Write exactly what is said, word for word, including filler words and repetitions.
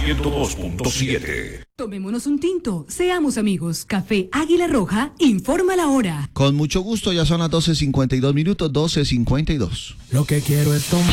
ciento dos punto siete. Tomémonos un tinto, seamos amigos. Café Águila Roja, informa la hora. Con mucho gusto, ya son las doce cincuenta y dos minutos, doce cincuenta y dos. Lo que quiero es tomar.